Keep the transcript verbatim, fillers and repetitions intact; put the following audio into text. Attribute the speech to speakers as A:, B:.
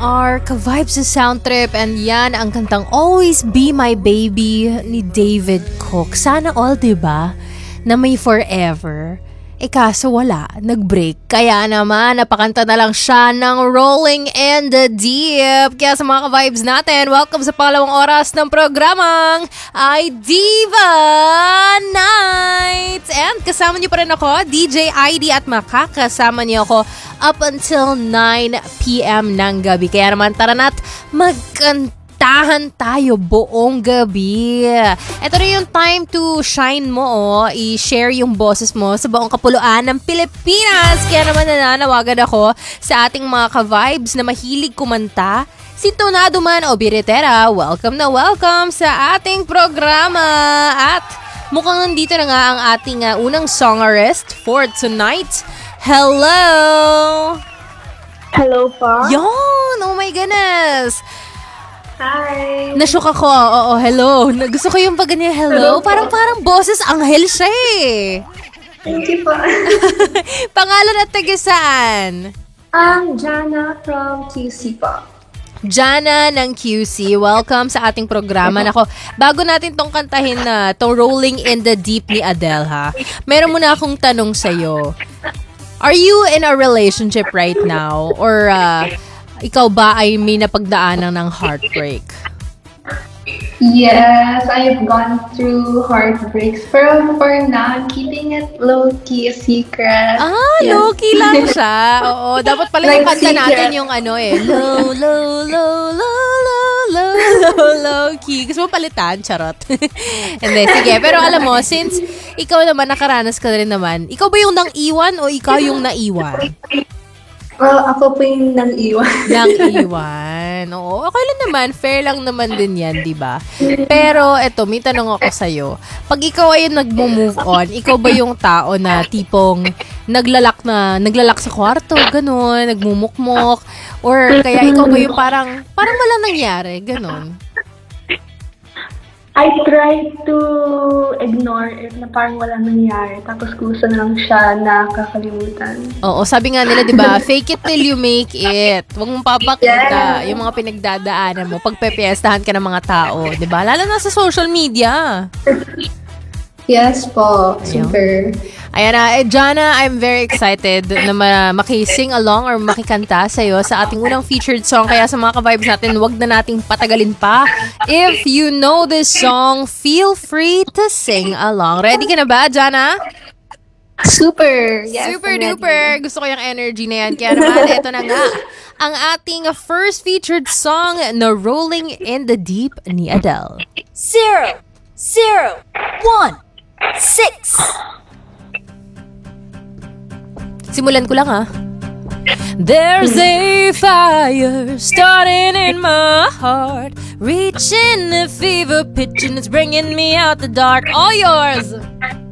A: our ka-vibes sa sound trip, and yan ang kantang Always Be My Baby ni David Cook. Sana all, diba, na may forever. Eh kaso wala, nag-break. Kaya naman, napakanta na lang siya ng Rolling in the Deep. Kaya sa mga ka-vibes natin, welcome sa pangalawang oras ng programang I Diva Night. And kasama niyo pa rin ako, D J I D, at makakasama niyo ako up until nine p.m. ng gabi. Kaya naman, tara na't magkanta. Tahan tayo buong gabi. Ito rin yung time to shine mo, oh. I-share yung boses mo sa buong kapuluan ng Pilipinas. Kaya naman nananawagan ako sa ating mga ka-vibes na mahilig kumanta. Sintonado man o biritera, welcome na welcome sa ating programa. At mukhang nandito na nga ang ating uh, unang song artist for tonight. Hello!
B: Hello po.
A: Yon! Oh my goodness!
B: Hi!
A: Nashock ako. Oo, hello. Gusto ko yung pag ganyan, hello.
B: Hello
A: parang parang boses anghel siya eh.
B: Thank you po.
A: Pangalan at taga saan?
B: I'm Jana from Q C po.
A: Jana ng Q C. Welcome sa ating programa. Nako, bago natin tong kantahin na tong Rolling in the Deep ni Adele, ha, meron muna akong tanong sa'yo. Are you in a relationship right now? Or uh, ikaw ba ay may napagdaanan ng heartbreak?
B: Yes, I've gone through heartbreaks. Pero for now, I'm keeping it low-key, a secret.
A: Ah,
B: Yes.
A: low-key lang siya. Oo, dapat pala yung
B: Like
A: kanta
B: secret.
A: natin yung ano eh. Low, low, low, low, low, low, low, low-key. Gusto mo palitan? Charot. Hindi, sige. Pero alam mo, since ikaw naman nakaranas ka rin naman, ikaw ba yung nang iwan o ikaw yung naiwan?
B: Well, ako po yung nang iwan.
A: Nang iwan. Oo, okay lang naman. Fair lang naman din yan, di ba? Pero eto, may tanong ako sa'yo. Pag ikaw ay nagmo-move on, ikaw ba yung tao na tipong naglalak na, naglalak sa kwarto, ganun, nagmumukmok, or kaya ikaw ba yung parang, parang walang nangyari, ganun?
B: I try to ignore it na parang wala nangyari. Tapos gusto na lang siya nakakalimutan.
A: Oo, sabi nga nila, di ba, fake it till you make it. Huwag mong papakita yung mga pinagdadaanan mo pag pepiestahan ka ng mga tao, di ba? Lalo na sa social media.
B: Yes po, super.
A: Ayan na, eh, Jana, I'm very excited na ma- makising along or makikanta sa'yo sa ating unang featured song. Kaya sa mga ka-vibes natin, wag na nating patagalin pa. If you know this song, feel free to sing along. Ready ka na ba, Jana?
B: Super. Yes,
A: Super
B: I'm ready.
A: duper. Gusto ko yung energy na yan. Kaya naman, eto na nga. Ang ating first featured song na Rolling in the Deep ni Adele.
C: Zero, zero, one, six.
A: Simulan ko lang, ha. There's a fire starting in my heart, reaching a fever pitch, and it's bringing me out the dark. All yours.